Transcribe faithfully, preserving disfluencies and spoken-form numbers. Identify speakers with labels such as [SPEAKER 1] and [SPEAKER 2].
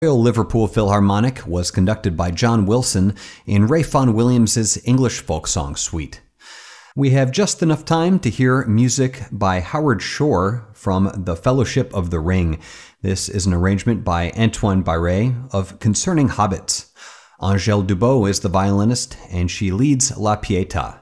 [SPEAKER 1] Royal Liverpool Philharmonic was conducted by John Wilson in Ray Vaughan Williams' English folk song suite. We have just enough time to hear music by Howard Shore from The Fellowship of the Ring. This is an arrangement by Antoine Barré of Concerning Hobbits. Angèle Dubeau is the violinist, and she leads La Pietà.